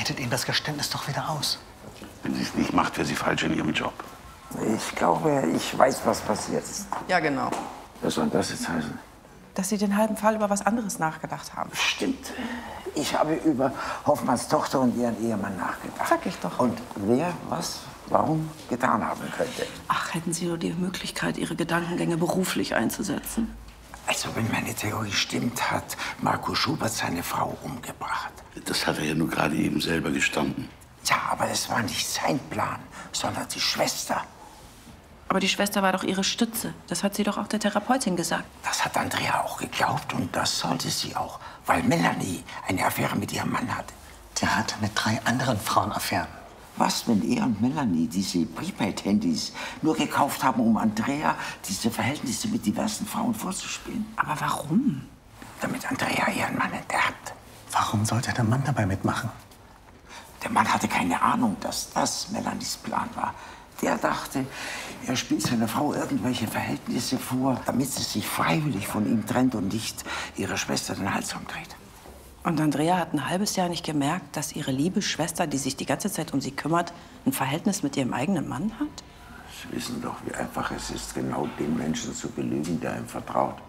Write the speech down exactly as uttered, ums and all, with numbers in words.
Haltet ihm das Geständnis doch wieder aus. Wenn sie es nicht macht, wäre sie falsch in ihrem Job. Ich glaube, ich weiß, was passiert ist. Ja, genau. Was soll das jetzt heißen? Dass Sie den halben Fall über was anderes nachgedacht haben. Stimmt. Ich habe über Hoffmanns Tochter und ihren Ehemann nachgedacht. Sag ich doch. Und wer was, warum getan haben könnte. Ach, hätten Sie nur die Möglichkeit, Ihre Gedankengänge beruflich einzusetzen? Also, wenn meine Theorie stimmt, hat Marco Schubert seine Frau umgebracht. Das hat er ja nur gerade eben selber gestanden. Ja, aber es war nicht sein Plan, sondern die Schwester. Aber die Schwester war doch Ihre Stütze. Das hat sie doch auch der Therapeutin gesagt. Das hat Andrea auch geglaubt und das sollte sie auch, weil Melanie eine Affäre mit ihrem Mann hatte. Der hat mit drei anderen Frauen Affären. Was, wenn er und Melanie diese Prepaid-Handys nur gekauft haben, um Andrea diese Verhältnisse mit diversen Frauen vorzuspielen? Aber warum? Damit Andrea ihren Mann enterbt. Warum sollte der Mann dabei mitmachen? Der Mann hatte keine Ahnung, dass das Melanies Plan war. Der dachte, er spielt seiner Frau irgendwelche Verhältnisse vor, damit sie sich freiwillig von ihm trennt und nicht ihrer Schwester den Hals umdreht. Und Andrea hat ein halbes Jahr nicht gemerkt, dass ihre liebe Schwester, die sich die ganze Zeit um sie kümmert, ein Verhältnis mit ihrem eigenen Mann hat? Sie wissen doch, wie einfach es ist, genau den Menschen zu belügen, der einem vertraut.